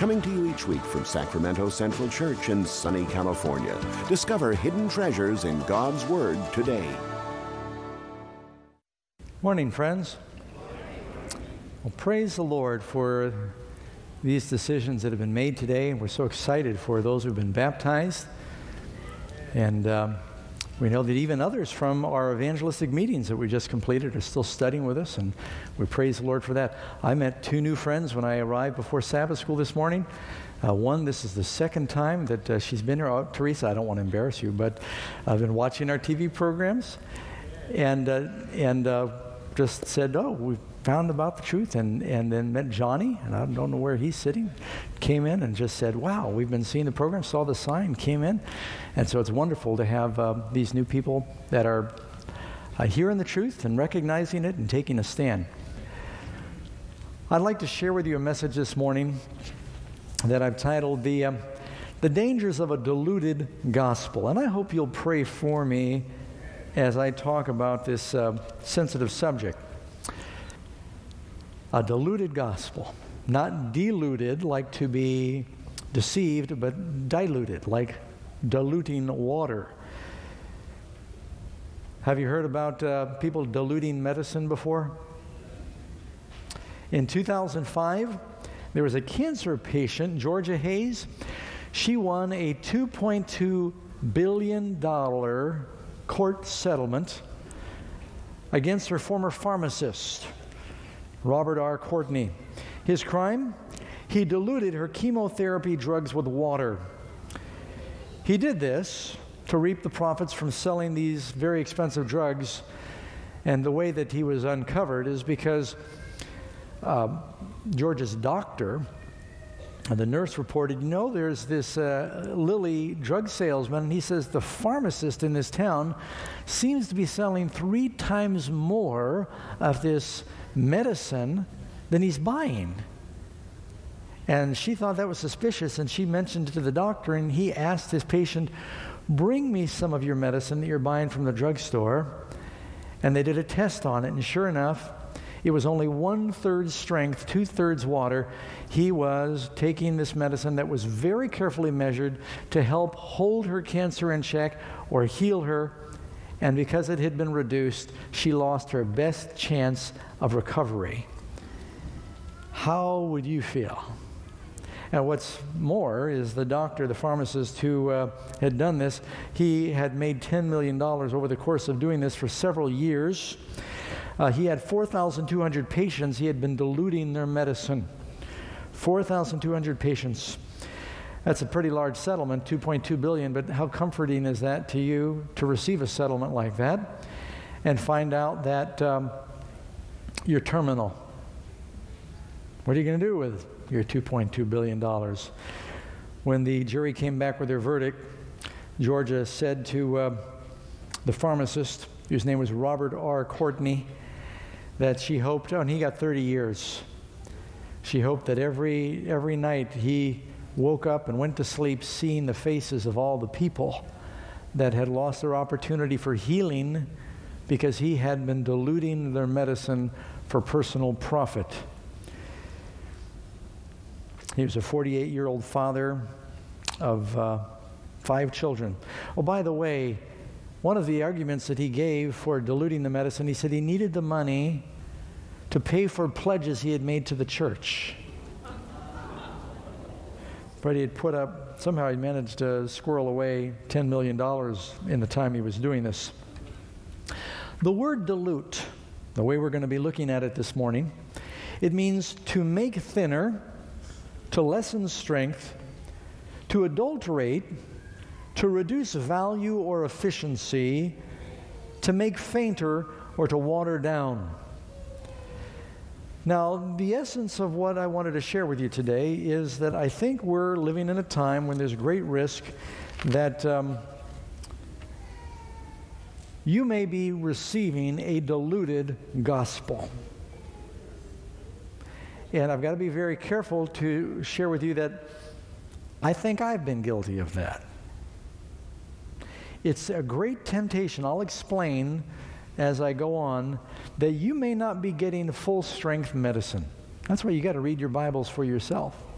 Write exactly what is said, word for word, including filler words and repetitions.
Coming to you each week from Sacramento Central Church in sunny California. Discover hidden treasures in God's Word today. Morning, friends. Well, praise the Lord for these decisions that have been made today. We're so excited for those who've been baptized. And um, we know that even others from our evangelistic meetings that we just completed are still studying with us, and we praise the Lord for that. I met two new friends when I arrived before Sabbath school this morning. Uh, one, this is the second time that uh, she's been here. Oh, Teresa, I don't want to embarrass you, but I've been watching our T V programs, and uh, and uh, just said, oh, we found about the truth, and, and then met Johnny, and I don't know where he's sitting, came in and just said, wow, we've been seeing the program, saw the sign, came in. And so it's wonderful to have uh, these new people that are uh, hearing the truth and recognizing it and taking a stand. I'd like to share with you a message this morning that I've titled the, uh, the Dangers of a Diluted Gospel. And I hope you'll pray for me as I talk about this uh, sensitive subject. A diluted gospel, not diluted like to be deceived, but diluted like diluting water. Have you heard about uh, people diluting medicine before? In two thousand five, there was a cancer patient, Georgia Hayes. She won a two point two billion dollars court settlement against her former pharmacist, Robert R. Courtney. His crime? He diluted her chemotherapy drugs with water. He did this to reap the profits from selling these very expensive drugs. And the way that he was uncovered is because uh, George's doctor, and the nurse reported, you know, there's this uh, Lilly drug salesman, and he says the pharmacist in this town seems to be selling three times more of this medicine than he's buying. And she thought that was suspicious, and she mentioned it to the doctor, and he asked his patient, bring me some of your medicine that you're buying from the drugstore. And they did a test on it, and sure enough, it was only one-third strength, two-thirds water. He was taking this medicine that was very carefully measured to help hold her cancer in check or heal her. And because it had been reduced, she lost her best chance of recovery. How would you feel? And what's more is the doctor, the pharmacist who uh, had done this, he had made ten million dollars over the course of doing this for several years. Uh, he had four thousand two hundred patients. He had been diluting their medicine. four thousand two hundred patients. That's a pretty large settlement, two point two billion dollars, but how comforting is that to you to receive a settlement like that and find out that um, you're terminal? What are you going to do with your two point two billion dollars? When the jury came back with their verdict, Georgia said to uh, the pharmacist, whose name was Robert R. Courtney, that she hoped, oh, and he got thirty years. She hoped that every every night he woke up and went to sleep seeing the faces of all the people that had lost their opportunity for healing because he had been diluting their medicine for personal profit. He was a forty-eight-year-old father of uh, five children. Oh, by the way, one of the arguments that he gave for diluting the medicine, he said he needed the money to pay for pledges he had made to the church. But he had put up, somehow he managed to squirrel away ten million dollars in the time he was doing this. The word dilute, the way we're going to be looking at it this morning, it means to make thinner, to lessen strength, to adulterate, to reduce value or efficiency, to make fainter, or to water down. Now, the essence of what I wanted to share with you today is that I think we're living in a time when there's great risk that um, you may be receiving a diluted gospel. And I've got to be very careful to share with you that I think I've been guilty of that. It's a great temptation. I'll explain as I go on that you may not be getting full strength medicine. That's why you got to read your Bibles for yourself.